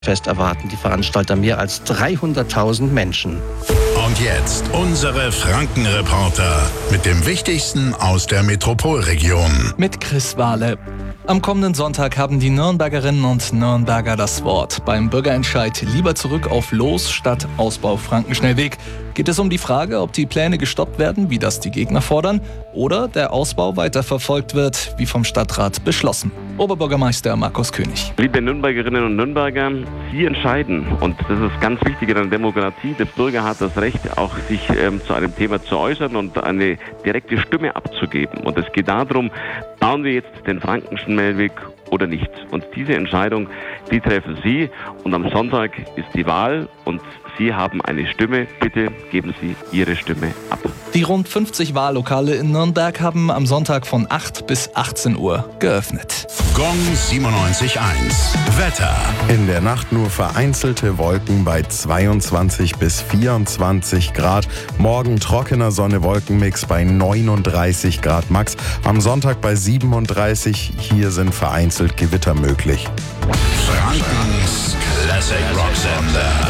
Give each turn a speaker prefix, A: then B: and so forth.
A: Fest erwarten die Veranstalter mehr als 300.000 Menschen.
B: Und jetzt unsere Franken-Reporter mit dem Wichtigsten aus der Metropolregion.
C: Mit Chris Wahle. Am kommenden Sonntag haben die Nürnbergerinnen und Nürnberger das Wort. Beim Bürgerentscheid lieber zurück auf Los statt Ausbau Frankenschnellweg geht es um die Frage, ob die Pläne gestoppt werden, wie das die Gegner fordern, oder der Ausbau weiterverfolgt wird, wie vom Stadtrat beschlossen. Oberbürgermeister Markus König.
D: Liebe Nürnbergerinnen und Nürnberger, Sie entscheiden. Und das ist ganz wichtig in einer Demokratie. Der Bürger hat das Recht, auch sich zu einem Thema zu äußern und eine direkte Stimme abzugeben. Und es geht darum, bauen wir jetzt den Frankenschnellweg oder nicht. Und diese Entscheidung, die treffen Sie. Und am Sonntag ist die Wahl und Sie haben eine Stimme. Bitte geben Sie Ihre Stimme ab.
C: Die rund 50 Wahllokale in Nürnberg haben am Sonntag von 8 bis 18 Uhr geöffnet.
B: Gong 97.1 Wetter.
E: In der Nacht nur vereinzelte Wolken bei 22 bis 24 Grad. Morgen trockener Sonne-Wolkenmix bei 39 Grad max. Am Sonntag bei 37. Hier sind vereinzelt Gewitter möglich.
B: Frankens Classic Rock Sender.